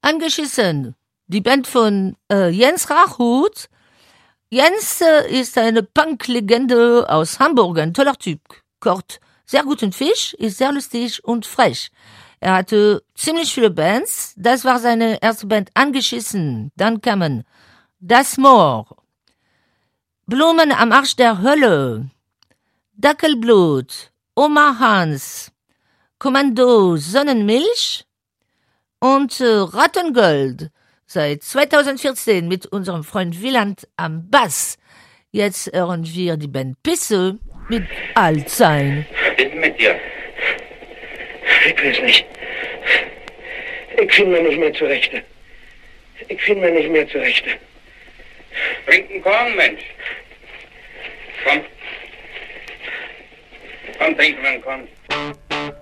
angeschissen. Die Band von Jens Rachut. Jens ist eine Punk-Legende aus Hamburg, ein toller Typ. Kocht sehr guten Fisch, ist sehr lustig und frech. Er hatte ziemlich viele Bands. Das war seine erste Band, angeschissen. Dann kamen Das Moor, Blumen am Arsch der Hölle, Dackelblut, Oma Hans, Kommando Sonnenmilch und Rattengold. Seit 2014 mit unserem Freund Wieland am Bass. Jetzt hören wir die Band Pisse mit Altsein. Was ist mit dir? Ich weiß nicht. Ich finde mir nicht mehr zurechte. Trink einen Korn, Mensch. Komm. Komm, trink mal einen Korn.